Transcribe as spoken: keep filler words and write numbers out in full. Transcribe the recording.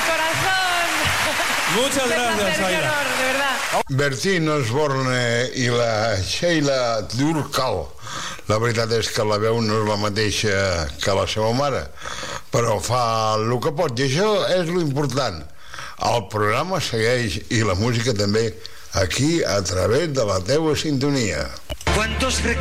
corazón. Muchas gracias, Qué Aida. honor, de verdad. Bertín Osborne i la Sheila Durkal. La veritat és que la veu no és la mateixa que la seva mare, però fa el que pot, i això és l'important. El programa segueix i la música també aquí a través de la teua sintonia. ¿Cuántos